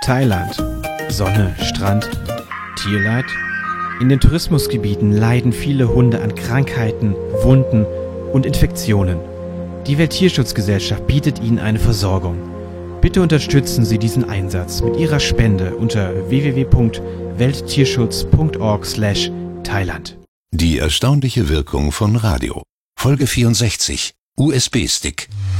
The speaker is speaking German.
Thailand. Sonne, Strand, Tierleid? In den Tourismusgebieten leiden viele Hunde an Krankheiten, Wunden und Infektionen. Die Welttierschutzgesellschaft bietet ihnen eine Versorgung. Bitte unterstützen Sie diesen Einsatz mit Ihrer Spende unter www.welttierschutz.org/Thailand. Die erstaunliche Wirkung von Radio. Folge 64. USB-Stick.